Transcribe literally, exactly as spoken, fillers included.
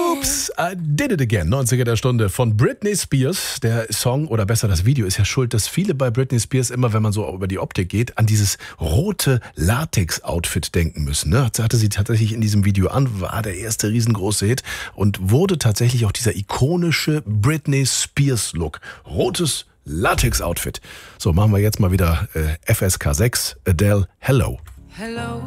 Oops, I did it again. neunziger der Stunde von Britney Spears. Der Song oder besser das Video ist ja schuld, dass viele bei Britney Spears immer, wenn man so über die Optik geht, an dieses rote Latex-Outfit denken müssen. Ne? Das hatte sie tatsächlich in diesem Video an, war der erste riesengroße Hit und wurde tatsächlich auch dieser ikonische Britney Spears-Look. Rotes Latex-Outfit. So, machen wir jetzt mal wieder äh, F S K sechs, Adele, Hello. Hello.